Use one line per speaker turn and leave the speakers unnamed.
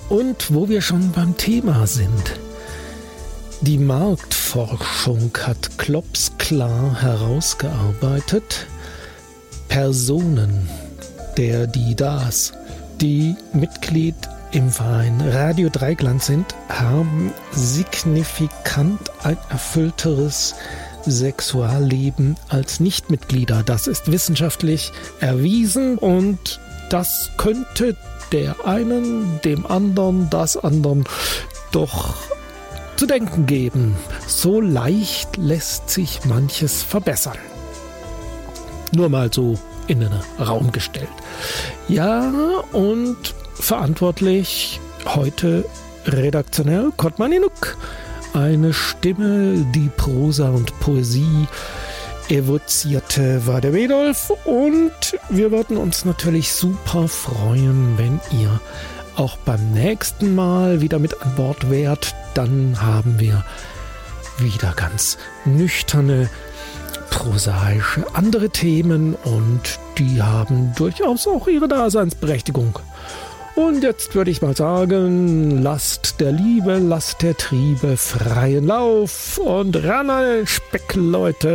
Und wo wir schon beim Thema sind. Die Marktforschung hat klopsklar herausgearbeitet, Personen, die Mitglied im Verein Radio Dreigland sind, haben signifikant ein erfüllteres Sexualleben als Nichtmitglieder. Das ist wissenschaftlich erwiesen und das könnte der einen, dem anderen, das anderen doch zu denken geben. So leicht lässt sich manches verbessern. Nur mal so in den Raum gestellt. Ja, und verantwortlich heute redaktionell Kotman Inuk. Eine Stimme, die Prosa und Poesie evozierte, war der Wedolf. Und wir würden uns natürlich super freuen, wenn ihr auch beim nächsten Mal wieder mit an Bord wärt. Dann haben wir wieder ganz nüchterne, prosaische andere Themen und die haben durchaus auch ihre Daseinsberechtigung. Und jetzt würde ich mal sagen, lasst der Liebe, lasst der Triebe freien Lauf und ran an den Speck, Leute.